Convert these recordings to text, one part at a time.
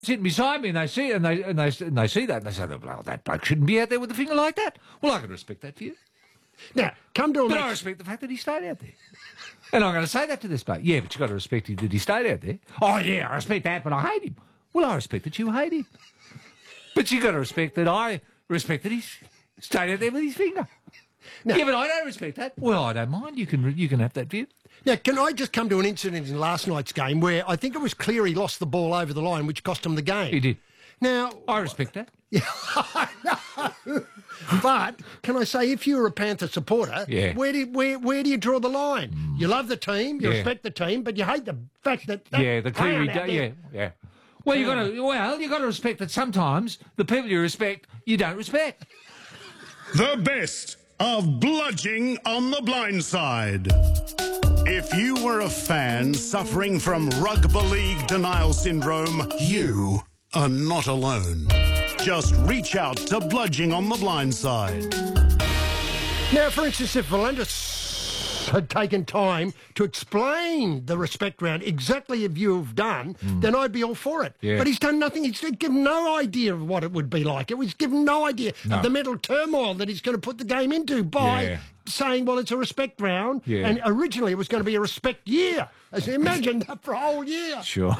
sitting beside me and they see they see that and they say, well, that bloke shouldn't be out there with a finger like that. Well, I can respect that view. Now, come to a But match. I respect the fact that he stayed out there. And I'm going to say that to this bloke. Yeah, but you've got to respect him that he stayed out there. Oh, yeah, I respect that, but I hate him. Well, I respect that you hate him. But you've got to respect that I respect that he stayed out there with his finger. No. Yeah, but I don't respect that. Well, I don't mind. You can have that view. Now, can I just come to an incident in last night's game where I think it was clear he lost the ball over the line, which cost him the game. He did. Now, I respect that. Yeah, I know. But can I say, if you're a Panther supporter, Yeah. where do you draw the line? You love the team, you Yeah. respect the team, but you hate the fact that The clear. clown out there- Yeah. Well, you got to respect that sometimes the people you respect, you don't respect. The best of Bludging on the Blind Side. If you were a fan suffering from rugby league denial syndrome, you are not alone. Just reach out to Bludging on the Blind Side. Now, for instance, if Valentis had taken time to explain the respect round exactly as you've done, then I'd be all for it. Yeah. But he's done nothing. He's given no idea of what it would be like. He's given no idea of the mental turmoil that he's going to put the game into by saying, well, it's a respect round. Yeah. And originally it was going to be a respect year. As you imagine that for a whole year. Sure.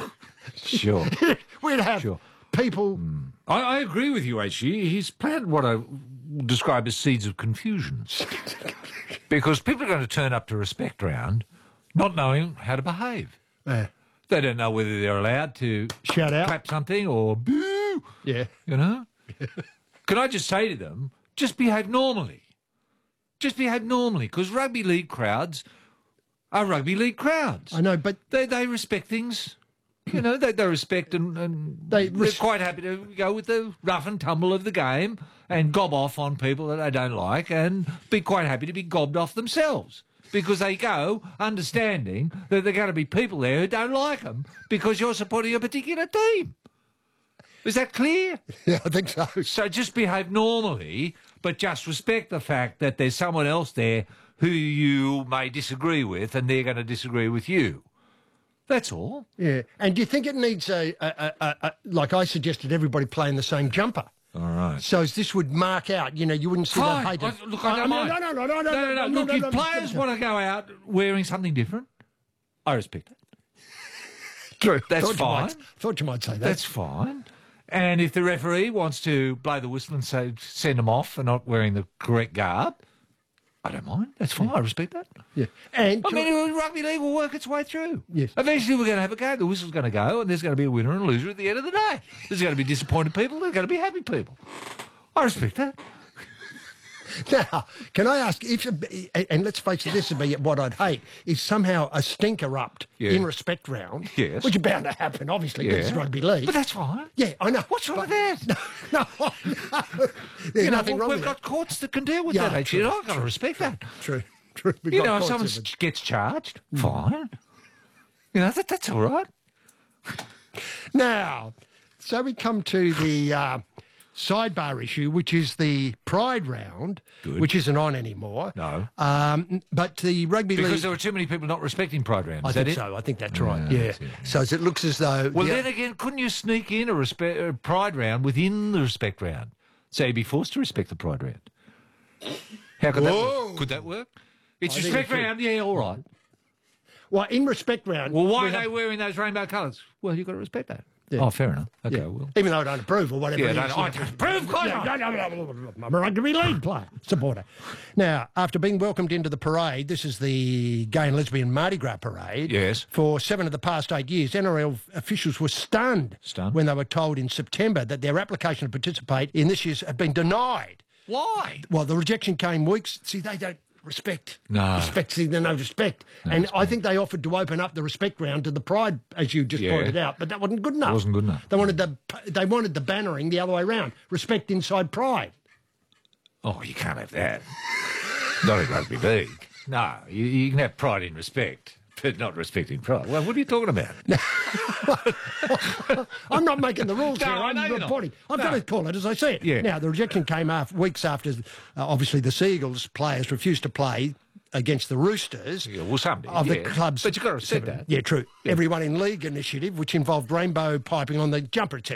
We'd have people... I agree with you, HG. He's planted what I would describe as seeds of confusion. Because people are going to turn up to respect round not knowing how to behave. They don't know whether they're allowed to shout out, clap something, or boo. Yeah. You know? Can I just say to them, just behave normally. Just behave normally, because rugby league crowds are rugby league crowds. I know, but... They respect things. You know, they respect and they're quite happy to go with the rough and tumble of the game and gob off on people that they don't like and be quite happy to be gobbed off themselves because they go understanding that there are going to be people there who don't like them because you're supporting a particular team. Is that clear? Yeah, I think so. So just behave normally, but just respect the fact that there's someone else there who you may disagree with and they're going to disagree with you. That's all. Yeah. And do you think it needs like I suggested, everybody playing the same jumper? All right. So this would mark out, you know, you wouldn't see that hate. Look, I don't mind. No. Look, if players want to go out wearing something different, I respect that. True. That's fine. Thought you might say that. That's fine. And if the referee wants to blow the whistle and say send them off for not wearing the correct garb, I don't mind. That's fine. I respect that. Yeah. And I mean, rugby league will work its way through. Yes. Eventually we're going to have a game. The whistle's going to go and there's going to be a winner and a loser at the end of the day. There's going to be disappointed people. There's going to be happy people. I respect that. Now, can I ask, if and let's face it, this would be what I'd hate, if somehow a stink erupt in respect round, which is bound to happen, obviously, because it's rugby league. But that's fine. Yeah, I know. What's wrong with that? No. There's nothing wrong with We've got courts that can deal with that, actually. I've got to respect that. True. You know, if someone gets charged, fine. You know, that's all right. Now, so we come to the sidebar issue, which is the Pride round, which isn't on anymore. No. But the rugby league... Because there were too many people not respecting Pride round. I think so. I think that's right. Yeah. So it looks as though... Well, then again, couldn't you sneak in a Pride round within the respect round? So you'd be forced to respect the Pride round. How could that work? Could that work? It's respect round, yeah, all right. Well, in respect round... Well, why are they wearing those rainbow colours? Well, you've got to respect that. Yeah. Oh, fair enough. Okay, well. Even though I don't approve or whatever. Yeah, I don't approve, I'm a rugby league player, supporter. Now, after being welcomed into the parade, this is the Gay and Lesbian Mardi Gras parade. Yes. For 7 of the past 8 years, NRL officials were stunned when they were told in September that their application to participate in this year's had been denied. Why? Well, the rejection came weeks. See, they don't respect. No. See, there's no respect. And I think they offered to open up the respect round to the Pride, as you just pointed out, but that wasn't good enough. It wasn't good enough. They wanted the bannering the other way around. Respect inside Pride. Oh, you can't have that. Not in rugby league. No, you can have pride in respect, but not respecting pride. Well, what are you talking about? I'm not making the rules No, here. I know I'm you're reporting. not. I've got to call it as I see it. Yeah. Now, the rejection came weeks after, obviously, the Seagulls players refused to play against the Roosters some did, of the club's... But you've got to respect that. Yeah, true. Everyone in League initiative, which involved rainbow piping on the jumper, etc.